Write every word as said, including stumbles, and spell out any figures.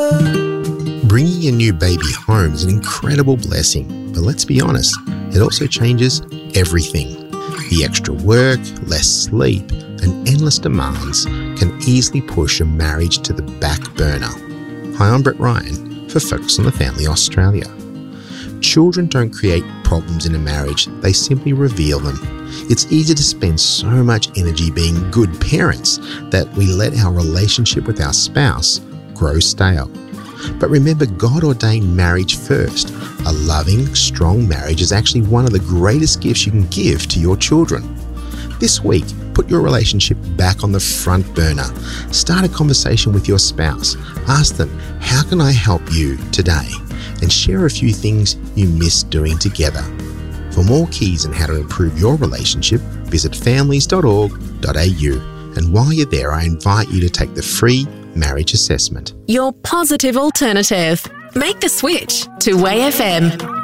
Bringing a new baby home is an incredible blessing, but let's be honest, it also changes everything. The extra work, less sleep, and endless demands can easily push a marriage to the back burner. Hi, I'm Brett Ryan for Focus on the Family Australia. Children don't create problems in a marriage, they simply reveal them. It's easy to spend so much energy being good parents that we let our relationship with our spouse grow stale. But remember, God ordained marriage first. A loving, strong marriage is actually one of the greatest gifts you can give to your children. This week, put your relationship back on the front burner. Start a conversation with your spouse. Ask them, how can I help you today? And share a few things you miss doing together. For more keys on how to improve your relationship, visit families dot org dot a u. And while you're there, I invite you to take the free marriage assessment. Your positive alternative. Make the switch to W A Y F M.